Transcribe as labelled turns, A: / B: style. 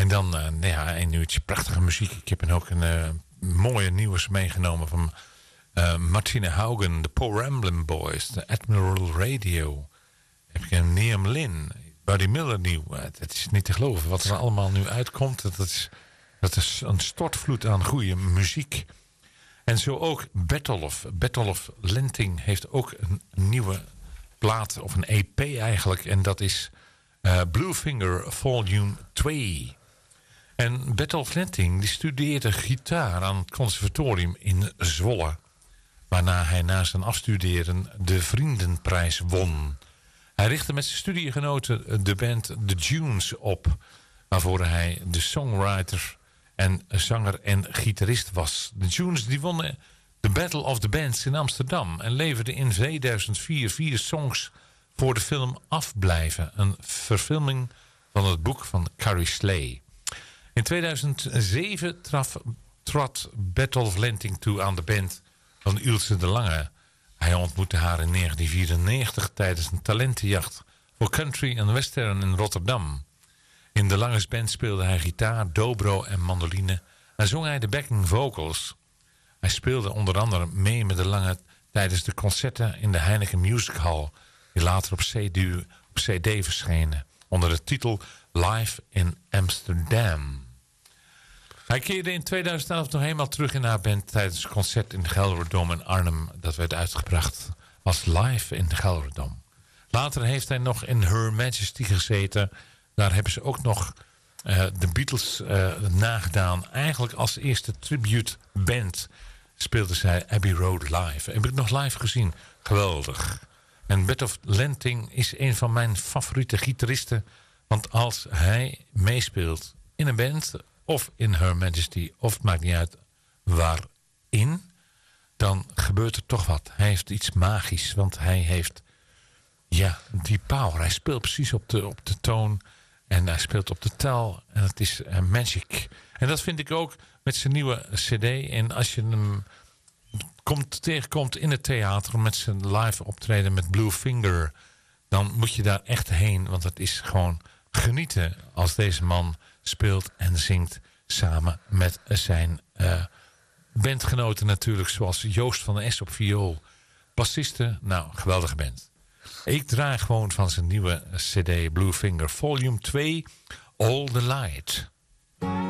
A: En dan een uurtje prachtige muziek. Ik heb ook een mooie nieuws meegenomen van Martina Haugen, de Paul Ramblin' Boys, de Admiral Radio. Heb ik een Liam Lynn, Buddy Miller nieuw. Het is niet te geloven wat er allemaal nu uitkomt. Dat is een stortvloed aan goede muziek. En zo ook Bertolf Lenting heeft ook een nieuwe plaat, of een EP eigenlijk. En dat is Bluefinger Volume 2. En Bertolf Lenting die studeerde gitaar aan het conservatorium in Zwolle. Waarna hij na zijn afstuderen de Vriendenprijs won. Hij richtte met zijn studiegenoten de band The Dunes op. Waarvoor hij de songwriter en zanger en gitarist was. De Dunes die wonnen de Battle of the Bands in Amsterdam. En leverden in 2004 4 songs voor de film Afblijven. Een verfilming van het boek van Carrie Slay. In 2007 trad Bertolf Lenting toe aan de band van Ilse de Lange. Hij ontmoette haar in 1994 tijdens een talentenjacht voor country en western in Rotterdam. In de Langes band speelde hij gitaar, dobro en mandoline en zong hij de backing vocals. Hij speelde onder andere mee met de Lange tijdens de concerten in de Heineken Music Hall, die later op CD verschenen, onder de titel Live in Amsterdam. Hij keerde in 2011 nog eenmaal terug in haar band tijdens een concert in de Gelredome in Arnhem. Dat werd uitgebracht als Live in de Gelredome. Later heeft hij nog in Her Majesty gezeten. Daar hebben ze ook nog de Beatles nagedaan. Eigenlijk als eerste tribute band speelde zij Abbey Road live. Heb ik nog live gezien. Geweldig. En Bertolf Lenting is een van mijn favoriete gitaristen. Want als hij meespeelt in een band of in Her Majesty, of het maakt niet uit waarin, dan gebeurt er toch wat. Hij heeft iets magisch, want hij heeft die power. Hij speelt precies op de toon en hij speelt op de taal en het is magic. En dat vind ik ook met zijn nieuwe cd. En als je hem tegenkomt in het theater met zijn live optreden met Bluefinger, dan moet je daar echt heen, want het is gewoon genieten als deze man speelt en zingt samen met zijn bandgenoten natuurlijk, zoals Joost van der Es op viool. Bassisten, geweldige band. Ik draai gewoon van zijn nieuwe cd Bluefinger Volume 2 All the Light.